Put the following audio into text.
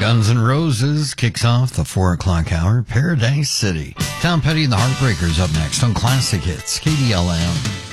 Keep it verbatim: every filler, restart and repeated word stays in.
Guns N' Roses kicks off the four o'clock hour. Paradise City. Tom Petty and the Heartbreakers up next on Classic Hits, K D L M.